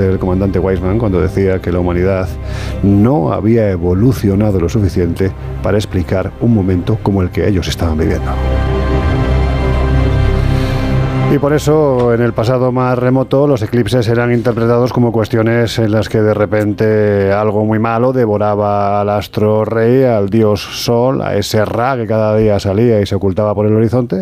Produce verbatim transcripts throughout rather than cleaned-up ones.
del comandante Weizmann cuando decía que la humanidad no había evolucionado lo suficiente para explicar un momento como el que ellos estaban viviendo. Y por eso, en el pasado más remoto, los eclipses eran interpretados como cuestiones en las que de repente algo muy malo devoraba al astro rey, al dios sol, a ese Ra que cada día salía y se ocultaba por el horizonte,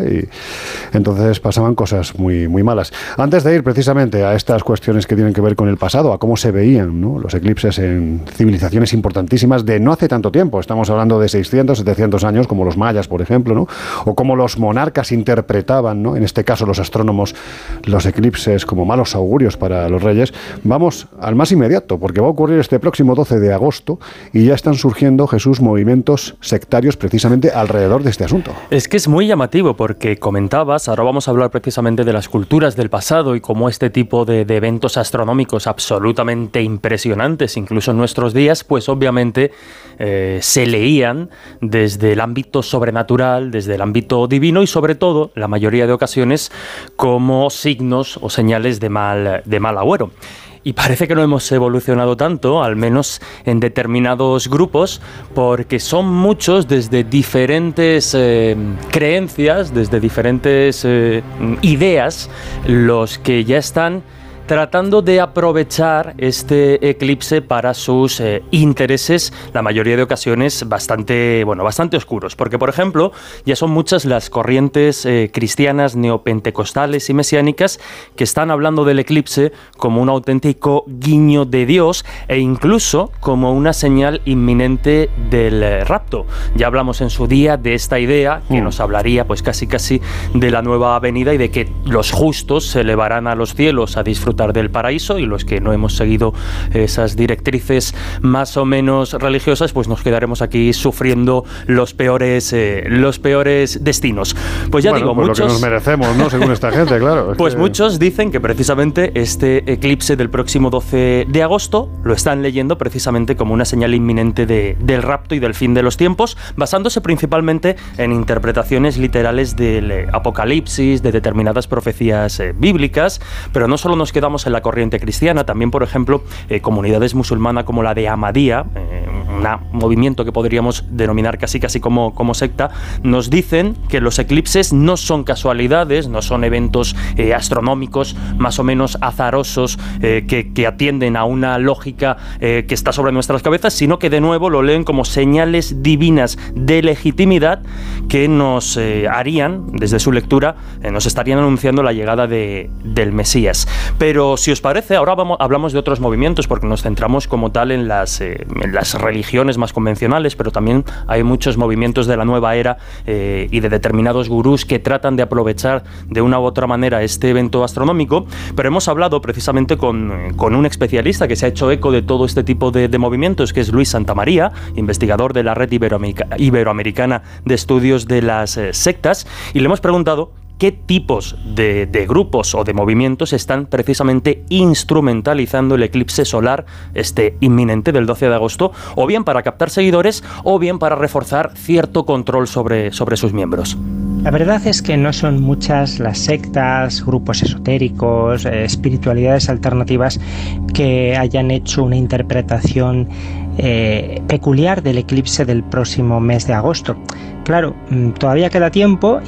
y entonces pasaban cosas muy, muy malas. Antes de ir precisamente a estas cuestiones que tienen que ver con el pasado, a cómo se veían, ¿no?, los eclipses en civilizaciones importantísimas de no hace tanto tiempo, estamos hablando de seiscientos, setecientos años, como los mayas, por ejemplo, ¿no?, o cómo los monarcas interpretaban, ¿no?, en este caso los astrónomos, los eclipses como malos augurios para los reyes. Vamos al más inmediato, porque va a ocurrir este próximo doce de agosto y ya están surgiendo, Jesús, movimientos sectarios precisamente alrededor de este asunto. Es que es muy llamativo porque comentabas, ahora vamos a hablar precisamente de las culturas del pasado y cómo este tipo de, de eventos astronómicos absolutamente impresionantes, incluso en nuestros días, pues obviamente eh, se leían desde el ámbito sobrenatural, desde el ámbito divino y sobre todo, la mayoría de ocasiones, como signos o señales de mal, de mal agüero. Y parece que no hemos evolucionado tanto, al menos en determinados grupos, porque son muchos desde diferentes eh, creencias, desde diferentes eh, ideas, los que ya están tratando de aprovechar este eclipse para sus eh, intereses, la mayoría de ocasiones bastante, bueno, bastante oscuros. Porque, por ejemplo, ya son muchas las corrientes eh, cristianas, neopentecostales y mesiánicas que están hablando del eclipse como un auténtico guiño de Dios e incluso como una señal inminente del eh, rapto. Ya hablamos en su día de esta idea que mm. nos hablaría pues casi casi de la nueva venida y de que los justos se elevarán a los cielos a disfrutar del paraíso y los que no hemos seguido esas directrices más o menos religiosas pues nos quedaremos aquí sufriendo los peores eh, los peores destinos. Pues ya bueno, digo, pues muchos lo que nos merecemos, ¿no?, según esta gente, claro. Pues que... muchos dicen que precisamente este eclipse del próximo doce de agosto lo están leyendo precisamente como una señal inminente de, del rapto y del fin de los tiempos, basándose principalmente en interpretaciones literales del eh, Apocalipsis, de determinadas profecías eh, bíblicas, pero no solo nos quedamos en la corriente cristiana, también, por ejemplo, eh, comunidades musulmanas como la de Ahmadía, eh, un movimiento que podríamos denominar casi casi como, como secta, nos dicen que los eclipses no son casualidades, no son eventos eh, astronómicos más o menos azarosos eh, que, que atienden a una lógica eh, que está sobre nuestras cabezas, sino que de nuevo lo leen como señales divinas de legitimidad que nos eh, harían, desde su lectura, eh, nos estarían anunciando la llegada de, del Mesías. Pero si os parece, ahora vamos, hablamos de otros movimientos porque nos centramos como tal en las, eh, en las religiones más convencionales, pero también hay muchos movimientos de la nueva era eh, y de determinados gurús que tratan de aprovechar de una u otra manera este evento astronómico, pero hemos hablado precisamente con, con un especialista que se ha hecho eco de todo este tipo de, de movimientos, que es Luis Santamaría, investigador de la Red Iberoamerica, Iberoamericana de Estudios de las eh, Sectas, y le hemos preguntado qué tipos de, de grupos o de movimientos están precisamente instrumentalizando el eclipse solar este inminente del doce de agosto, o bien para captar seguidores o bien para reforzar cierto control sobre, sobre sus miembros. La verdad es que no son muchas las sectas, grupos esotéricos, eh, espiritualidades alternativas que hayan hecho una interpretación eh, peculiar del eclipse del próximo mes de agosto. Claro, todavía queda tiempo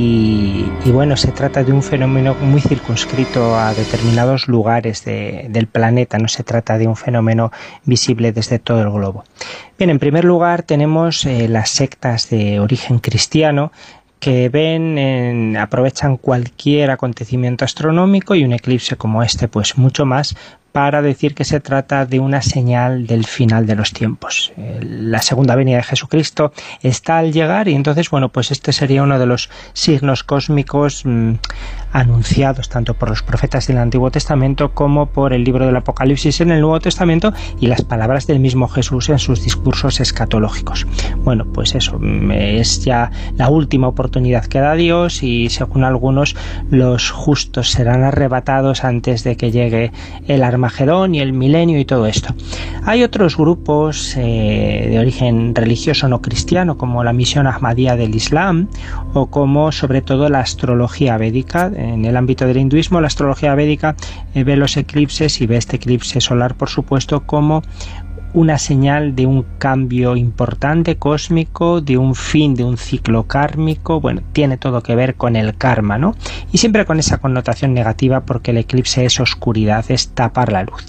y, y bueno, se trata de un fenómeno muy circunscrito a determinados lugares de, del planeta, no se trata de un fenómeno visible desde todo el globo. Bien, en primer lugar tenemos eh, las sectas de origen cristiano, que ven, en, aprovechan cualquier acontecimiento astronómico y un eclipse como este, pues mucho más, para decir que se trata de una señal del final de los tiempos. La segunda venida de Jesucristo está al llegar y entonces, bueno, pues este sería uno de los signos cósmicos mmm, anunciados tanto por los profetas del Antiguo Testamento como por el libro del Apocalipsis en el Nuevo Testamento y las palabras del mismo Jesús en sus discursos escatológicos. Bueno, pues eso, es ya la última oportunidad que da Dios y según algunos los justos serán arrebatados antes de que llegue el Armagedón y el milenio y todo esto. Hay otros grupos eh, de origen religioso no cristiano, como la misión Ahmadía del Islam, o como sobre todo la astrología védica. En el ámbito del hinduismo, la astrología védica eh, ve los eclipses y ve este eclipse solar, por supuesto, como una señal de un cambio importante cósmico, de un fin de un ciclo kármico. Bueno, tiene todo que ver con el karma, ¿no? Y siempre con esa connotación negativa, porque el eclipse es oscuridad, es tapar la luz.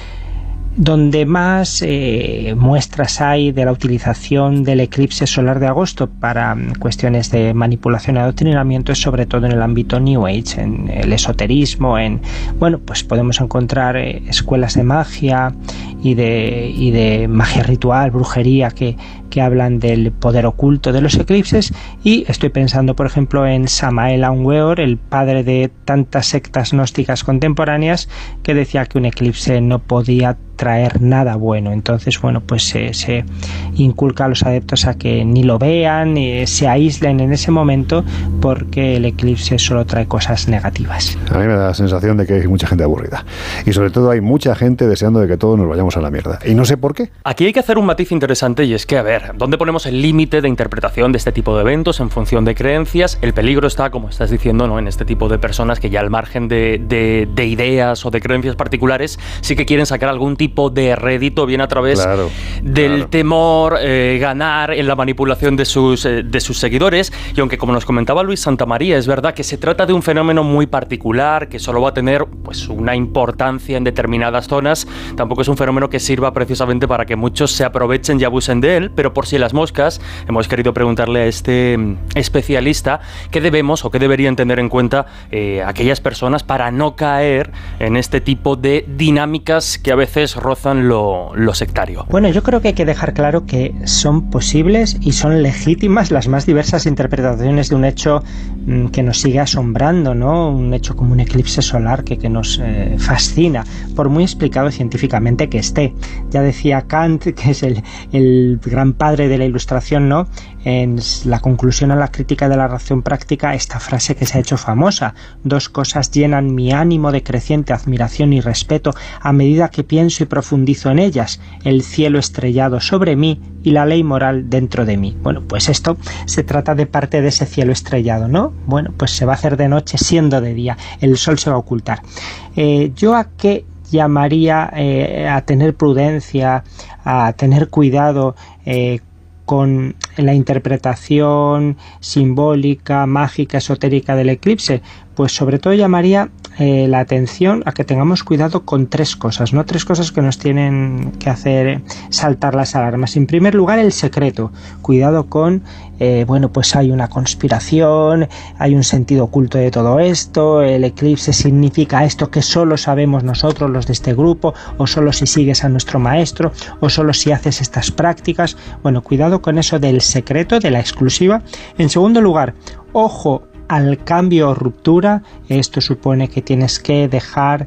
Donde más eh, muestras hay de la utilización del eclipse solar de agosto para cuestiones de manipulación y adoctrinamiento es sobre todo en el ámbito New Age, en el esoterismo, en, bueno, pues podemos encontrar eh, escuelas de magia y de, y de magia ritual, brujería, que, que hablan del poder oculto de los eclipses, y estoy pensando, por ejemplo, en Samael Aun Weor, el padre de tantas sectas gnósticas contemporáneas, que decía que un eclipse no podía traer nada bueno. Entonces, bueno, pues se, se inculca a los adeptos a que ni lo vean, ni se aíslen en ese momento, porque el eclipse solo trae cosas negativas. A mí me da la sensación de que hay mucha gente aburrida, y sobre todo hay mucha gente deseando de que todos nos vayamos a la mierda, y no sé por qué. Aquí hay que hacer un matiz interesante, y es que, a ver, ¿dónde ponemos el límite de interpretación de este tipo de eventos en función de creencias? El peligro está, como estás diciendo, ¿no?, en este tipo de personas que ya al margen de, de, de ideas o de creencias particulares sí que quieren sacar algún tipo de rédito, bien a través claro, del claro. temor, eh, ganar en la manipulación de sus, eh, de sus seguidores. Y aunque, como nos comentaba Luis Santamaría, es verdad que se trata de un fenómeno muy particular, que solo va a tener pues una importancia en determinadas zonas, tampoco es un fenómeno que sirva precisamente para que muchos se aprovechen y abusen de él, pero por si las moscas, hemos querido preguntarle a este especialista qué debemos o qué deberían tener en cuenta eh, aquellas personas para no caer en este tipo de dinámicas que a veces rozan lo, lo sectario. Bueno, yo creo que hay que dejar claro que son posibles y son legítimas las más diversas interpretaciones de un hecho mmm, que nos sigue asombrando, ¿no? Un hecho como un eclipse solar que, que nos eh, fascina, por muy explicado científicamente que esté. Ya decía Kant, que es el, el gran padre de la Ilustración, ¿no?, en la conclusión a la crítica de la razón práctica, esta frase que se ha hecho famosa: dos cosas llenan mi ánimo de creciente admiración y respeto a medida que pienso y profundizo en ellas: el cielo estrellado sobre mí y la ley moral dentro de mí. Bueno, pues esto se trata de parte de ese cielo estrellado, ¿no? Bueno, pues se va a hacer de noche siendo de día, el sol se va a ocultar. Eh, ¿yo a qué llamaría eh, a tener prudencia, a tener cuidado eh, con la interpretación simbólica, mágica, esotérica del eclipse? Pues sobre todo llamaría eh, la atención a que tengamos cuidado con tres cosas, ¿no? Tres cosas que nos tienen que hacer saltar las alarmas. En primer lugar, el secreto. Cuidado con, eh, bueno, pues hay una conspiración, hay un sentido oculto de todo esto, el eclipse significa esto que solo sabemos nosotros, los de este grupo, o solo si sigues a nuestro maestro, o solo si haces estas prácticas. Bueno, cuidado con eso del secreto, de la exclusiva. En segundo lugar, ojo al cambio o ruptura. Esto supone que tienes que dejar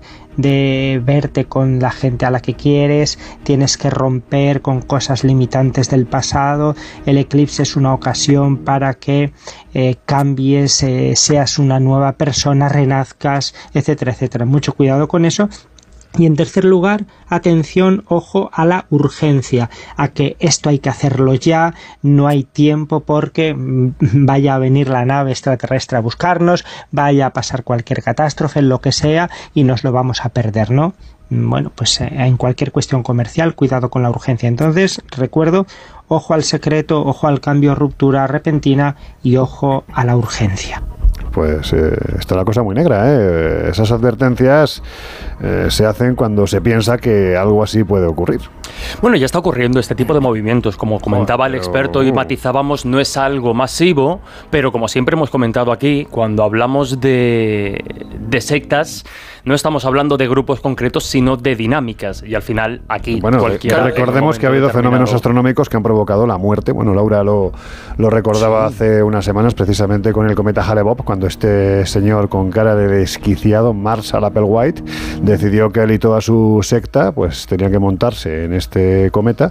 de verte con la gente a la que quieres, tienes que romper con cosas limitantes del pasado. El eclipse es una ocasión para que eh, cambies, eh, seas una nueva persona, renazcas, etcétera, etcétera. Mucho cuidado con eso. Y en tercer lugar, atención, ojo a la urgencia, a que esto hay que hacerlo ya, no hay tiempo porque vaya a venir la nave extraterrestre a buscarnos, vaya a pasar cualquier catástrofe, lo que sea, y nos lo vamos a perder, ¿no? Bueno, pues en cualquier cuestión comercial, cuidado con la urgencia. Entonces, recuerdo, ojo al secreto, ojo al cambio, ruptura repentina y ojo a la urgencia. Pues eh, está la cosa muy negra, ¿eh? Esas advertencias eh, se hacen cuando se piensa que algo así puede ocurrir. Bueno, ya está ocurriendo este tipo de movimientos. Como comentaba el experto y matizábamos, no es algo masivo, pero como siempre hemos comentado aquí, cuando hablamos de, de sectas, no estamos hablando de grupos concretos, sino de dinámicas. Y al final, aquí, bueno, cualquiera... recordemos que ha habido fenómenos astronómicos que han provocado la muerte. Bueno, Laura lo, lo recordaba sí. hace unas semanas, precisamente con el cometa Hale-Bopp, cuando este señor con cara de desquiciado, Marshall Applewhite, decidió que él y toda su secta pues tenían que montarse en este cometa,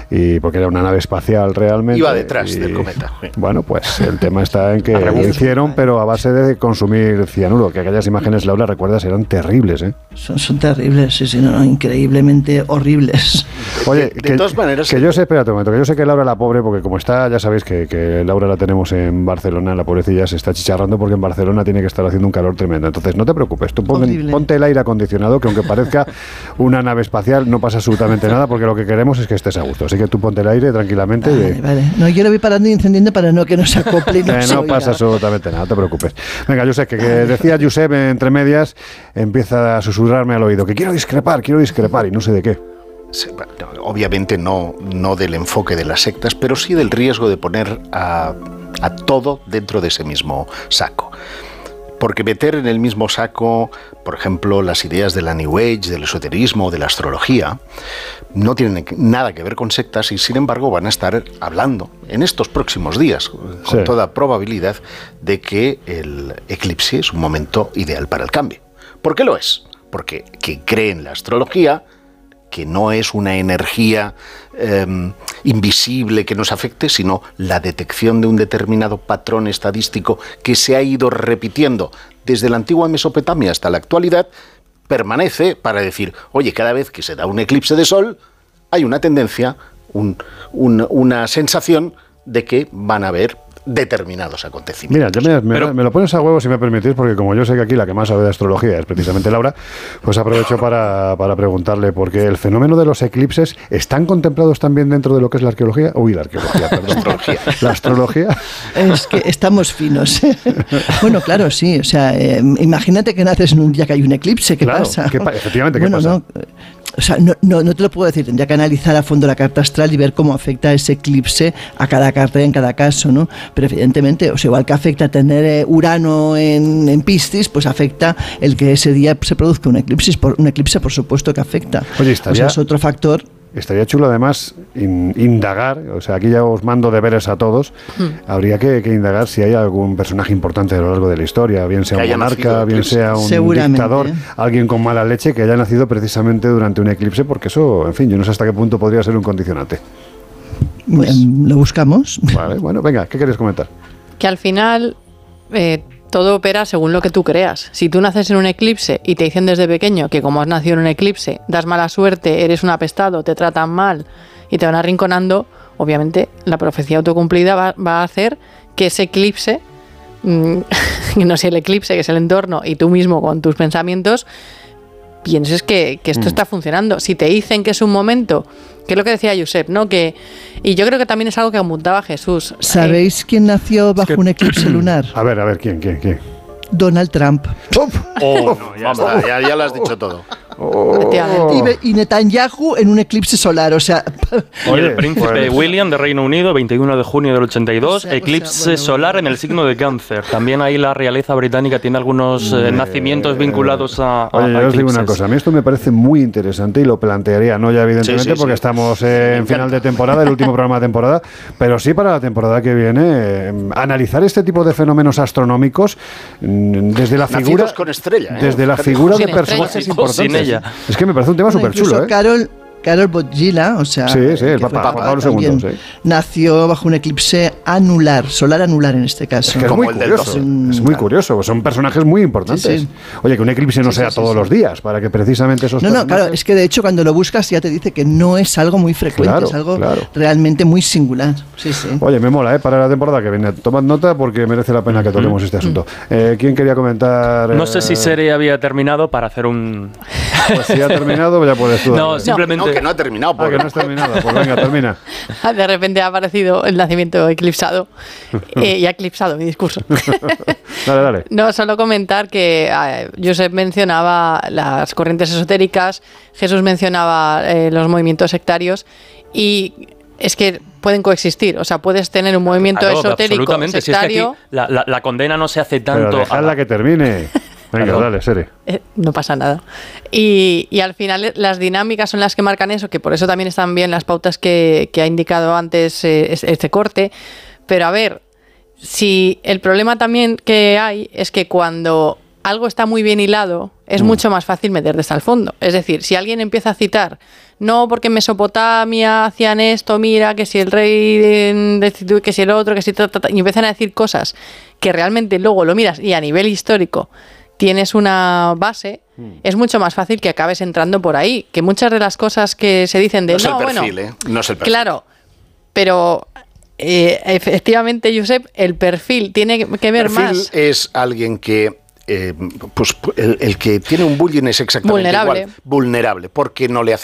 y porque era una nave espacial realmente. Iba detrás y, del cometa. Bueno, pues el tema está en que lo hicieron, pero a base de consumir cianuro, que aquellas imágenes, Laura, recuerdas, eran terribles. terribles, ¿eh? Son, son terribles, sí, sí, no, no, increíblemente horribles. Oye, de, de que, todas maneras... que yo sé, espérate un momento, que yo sé que Laura la pobre, porque como está, ya sabéis que, que Laura la tenemos en Barcelona, la pobrecilla se está chicharrando porque en Barcelona tiene que estar haciendo un calor tremendo. Entonces, no te preocupes, tú pon, ponte el aire acondicionado, que aunque parezca una nave espacial, no pasa absolutamente nada, porque lo que queremos es que estés a gusto. Así que tú ponte el aire tranquilamente. Vale, y... vale. No, yo lo voy parando y encendiendo para no que no se acople y no, eh, se no oiga. pasa absolutamente nada, no te preocupes. Venga, yo sé que, que decía Josep entre medias, empieza a susurrarme al oído que quiero discrepar, quiero discrepar y no sé de qué. Obviamente no, no del enfoque de las sectas, pero sí del riesgo de poner a, a todo dentro de ese mismo saco. Porque meter en el mismo saco, por ejemplo, las ideas de la New Age, del esoterismo, de la astrología, no tienen nada que ver con sectas y, sin embargo, van a estar hablando en estos próximos días, con sí. toda probabilidad, de que el eclipse es un momento ideal para el cambio. ¿Por qué lo es? Porque quien cree en la astrología, que no es una energía eh, invisible que nos afecte, sino la detección de un determinado patrón estadístico que se ha ido repitiendo desde la antigua Mesopotamia hasta la actualidad, permanece para decir, oye, cada vez que se da un eclipse de sol, hay una tendencia, un, un, una sensación de que van a haber determinados acontecimientos. Mira, yo me, me, Pero, me lo pones a huevo si me permitís, porque como yo sé que aquí la que más sabe de astrología es precisamente Laura, pues aprovecho para, para preguntarle, porque el fenómeno de los eclipses ¿están contemplados también dentro de lo que es la arqueología? Uy, la arqueología, perdón. Astrología. La astrología. Es que estamos finos. Bueno, claro, sí. O sea, eh, imagínate que naces en un día que hay un eclipse. ¿Qué Claro, pasa? ¿qué pa- efectivamente, ¿qué bueno, pasa? No, o sea, no, no, no te lo puedo decir. Tendría que analizar a fondo la carta astral y ver cómo afecta ese eclipse a cada carta en cada caso, ¿no? Pero evidentemente, o sea, igual que afecta tener eh, Urano en, en Piscis, pues afecta el que ese día se produzca un eclipse. Por, un eclipse, por supuesto que afecta. Oye, estaría- O sea, es otro factor. Estaría chulo además in- indagar, o sea, aquí ya os mando deberes a todos, Hmm. habría que, que indagar si hay algún personaje importante a lo largo de la historia, bien sea Que un haya monarca, nacido bien eclipse. sea un Seguramente. dictador, alguien con mala leche que haya nacido precisamente durante un eclipse, porque eso, en fin, yo no sé hasta qué punto podría ser un condicionante. Pues, lo buscamos. Vale, bueno, venga, ¿qué queréis comentar? Que al final eh, todo opera según lo que tú creas. Si tú naces en un eclipse y te dicen desde pequeño que como has nacido en un eclipse, das mala suerte, eres un apestado, te tratan mal y te van arrinconando, obviamente la profecía autocumplida va, va a hacer que ese eclipse, mmm, no sé, el eclipse, que es el entorno, y tú mismo con tus pensamientos, pienses que, que esto Mm. está funcionando. Si te dicen que es un momento, que es lo que decía Josep, ¿no? Que, y yo creo que también es algo que apuntaba Jesús. ¿Sabéis quién nació bajo que- un eclipse lunar? A ver, a ver, ¿quién, quién, quién? Donald Trump. Oh, no, ya está. Ya, ya lo has dicho todo. Efectivamente. Y, Be- y Netanyahu en un eclipse solar, o sea... Y Oye, el príncipe pues- William de Reino Unido, veintiuno de junio del ochenta y dos, O sea, o sea, eclipse bueno, solar bueno. en el signo de cáncer. También ahí la realeza británica tiene algunos eh, nacimientos vinculados a, a, Oye, yo a os digo una eclipses. cosa, a mí esto me parece muy interesante y lo plantearía, no ya evidentemente Sí, sí, porque sí. estamos eh, Me en encanta. final de temporada, el último programa de temporada, pero sí para la temporada que viene, eh, analizar este tipo de fenómenos astronómicos mm, desde la Nacidos figura, con estrella, ¿eh? desde la Fíjate. figura de Sin personajes estrella. importantes. Sin ella. Es que me parece un tema Bueno, súper chulo, incluso ¿eh? Carol, Carol Bodgila, o sea, Sí, sí, el que Papa, fue Juan Pablo segundo, también, sí. nació bajo un eclipse anular, solar anular en este caso. Es que es Como muy el del curioso, doce. es muy curioso, son personajes muy importantes. Sí, sí. Oye, que un eclipse no Sí, sea sí, sí, todos sí. los días, para que precisamente esos No, no, personajes... claro, es que de hecho cuando lo buscas ya te dice que no es algo muy frecuente, Claro, es algo claro. realmente muy singular. Sí, sí. Oye, me mola, ¿eh? Para la temporada que viene. Tomad nota porque merece la pena que toquemos este asunto. Eh, ¿Quién quería comentar? No sé si eh, Sere había terminado para hacer un... Pues si ha terminado, ya puedes tú. No, darle. simplemente... No, que no ha terminado. Ah, que no has terminado. Pues venga, termina. De repente ha aparecido el nacimiento eclipsado eh, y ha eclipsado mi discurso. Dale, dale. No, solo comentar que eh, Josep mencionaba las corrientes esotéricas, Jesús mencionaba eh, los movimientos sectarios y es que pueden coexistir. O sea, puedes tener un movimiento Claro, esotérico absolutamente. Si es que aquí sectario. la, la- la condena no se hace Pero tanto... a dejadla la- que termine. Venga, Claro. dale, Sere. Eh, no pasa nada. Y, y al final las dinámicas son las que marcan eso, que por eso también están bien las pautas que, que ha indicado antes eh, es- este corte. Pero a ver, si el problema también que hay es que cuando algo está muy bien hilado, es Mm. mucho más fácil meter desde el fondo. Es decir, si alguien empieza a citar, no, porque en Mesopotamia hacían esto, mira, que si el rey, de, de- que si el otro, que si... ta, ta, ta", y empiezan a decir cosas que realmente luego lo miras y a nivel histórico tienes una base, es mucho más fácil que acabes entrando por ahí. Que muchas de las cosas que se dicen de... No es no, el perfil, bueno, ¿eh? No es el perfil. Claro, pero eh, efectivamente, Josep, el perfil tiene que ver el perfil más... es alguien que... Eh, pues el, el que tiene un bullying es exactamente vulnerable. igual. Vulnerable, porque no le hace